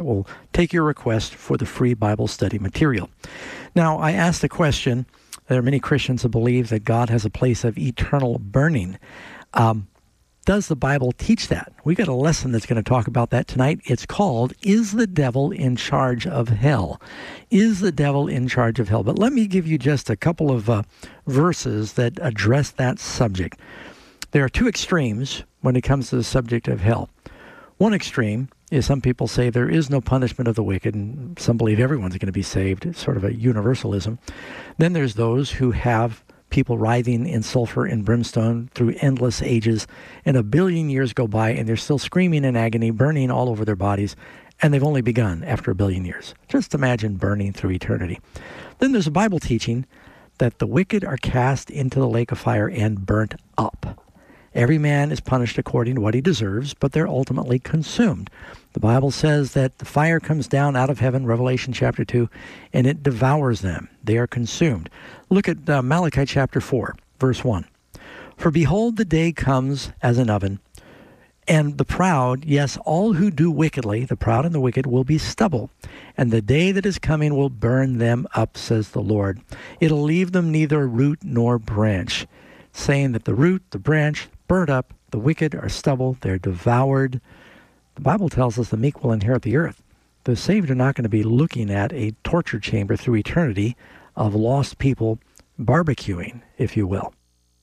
will take your request for the free Bible study material. Now, I asked the question, there are many Christians who believe that God has a place of eternal burning. Does the Bible teach that? We got a lesson that's going to talk about that tonight. It's called, Is the Devil in Charge of Hell? Is the Devil in Charge of Hell? But let me give you just a couple of verses that address that subject. There are two extremes when it comes to the subject of hell. One extreme is some people say there is no punishment of the wicked, and some believe everyone's going to be saved. It's sort of a universalism. Then there's those who have people writhing in sulfur and brimstone through endless ages, and 1 billion years go by, and they're still screaming in agony, burning all over their bodies, and they've only begun after 1 billion years. Just imagine burning through eternity. Then there's a Bible teaching that the wicked are cast into the lake of fire and burnt up. Every man is punished according to what he deserves, but they're ultimately consumed. The Bible says that the fire comes down out of heaven, Revelation chapter 2, and it devours them. They are consumed. Look at Malachi chapter 4, verse 1. For behold, the day comes as an oven, and the proud, yes, all who do wickedly, the proud and the wicked, will be stubble. And the day that is coming will burn them up, says the Lord. It'll leave them neither root nor branch, saying that the root, the branch, burnt up, the wicked are stubble, they're devoured. The Bible tells us the meek will inherit the earth. The saved are not going to be looking at a torture chamber through eternity of lost people barbecuing, if you will.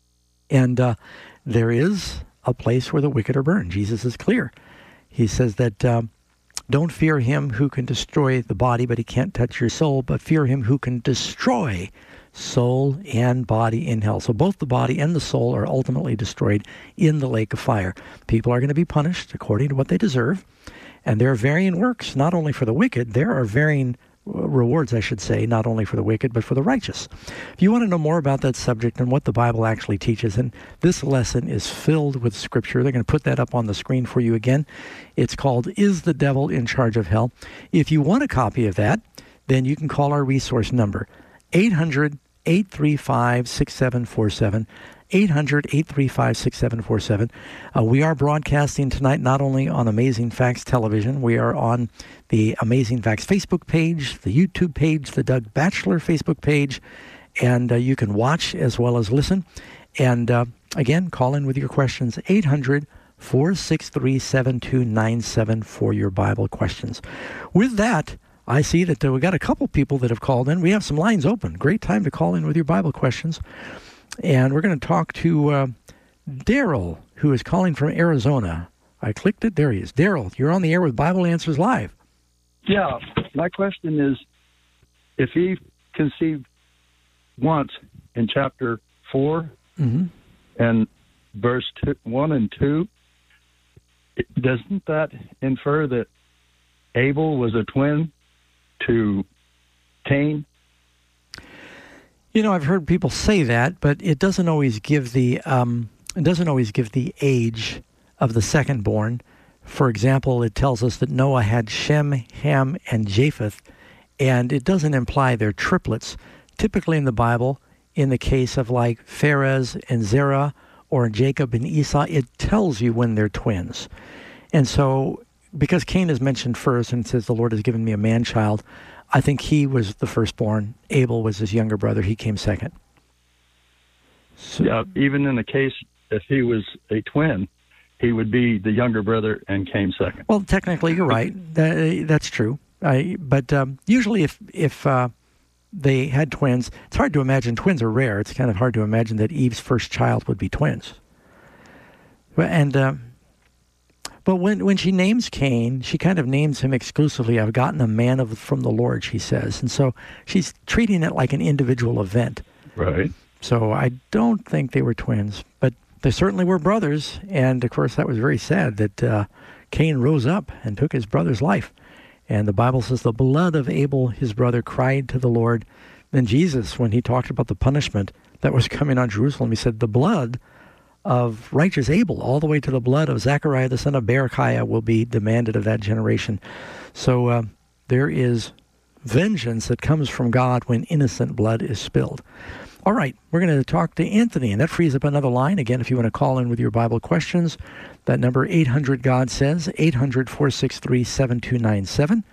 And there is a place where the wicked are burned. Jesus is clear. He says that don't fear him who can destroy the body, but he can't touch your soul, but fear him who can destroy soul and body in hell. So both the body and the soul are ultimately destroyed in the lake of fire. People are going to be punished according to what they deserve. And there are varying works, not only for the wicked, there are varying rewards, I should say, not only for the wicked, but for the righteous. If you want to know more about that subject and what the Bible actually teaches, and this lesson is filled with Scripture, they're going to put that up on the screen for you again. It's called, Is the Devil in Charge of Hell? If you want a copy of that, then you can call our resource number, 800-835-6747, 800-835-6747. We are broadcasting tonight not only on Amazing Facts Television, we are on the Amazing Facts Facebook page, the YouTube page, the Doug Batchelor Facebook page, and you can watch as well as listen. And again, call in with your questions, 800-463-7297 for your Bible questions. With that, I see that we got a couple people that have called in. We have some lines open. Great time to call in with your Bible questions. And we're going to talk to Daryl, who is calling from Arizona. I clicked it. There he is. Daryl, you're on the air with Bible Answers Live. Yeah. My question is, if he conceived once in chapter 4 and verse 1 and 2, doesn't that infer that Abel was a twin to Cain? You know, I've heard people say that, but it doesn't always give the age of the secondborn. For example, it tells us that Noah had Shem, Ham, and Japheth, and it doesn't imply they're triplets. Typically in the Bible, in the case of like Pharez and Zerah or Jacob and Esau, it tells you when they're twins. And so, because Cain is mentioned first and it says the Lord has given me a man-child, I think he was the firstborn. Abel was his younger brother. He came second. So, yeah, even in the case if he was a twin, he would be the younger brother and came second. Well, technically, you're right. That's true. But usually if they had twins, it's hard to imagine. Twins are rare. It's kind of hard to imagine that Eve's first child would be twins. And but when she names Cain, she kind of names him exclusively. I've gotten a man from the Lord, she says. And so she's treating it like an individual event. Right. So I don't think they were twins, but they certainly were brothers. And, of course, that was very sad that Cain rose up and took his brother's life. And the Bible says the blood of Abel, his brother, cried to the Lord. Then Jesus, when he talked about the punishment that was coming on Jerusalem, he said the blood of righteous Abel, all the way to the blood of Zechariah, the son of Berechiah, will be demanded of that generation. So there is vengeance that comes from God when innocent blood is spilled. All right, we're going to talk to Anthony, and that frees up another line. Again, if you want to call in with your Bible questions, that number 800-GOD-SAYS, 800-463-7297.